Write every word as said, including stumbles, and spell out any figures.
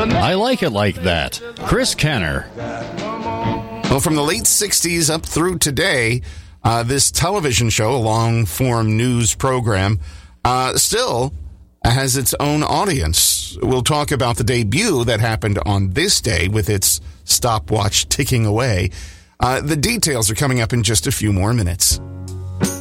I like it like that. Chris Kenner. Well, from the late sixties up through today, uh, this television show, a long-form news program, uh, still has its own audience. We'll talk about the debut that happened on this day with its stopwatch ticking away. Uh, the details are coming up in just a few more minutes.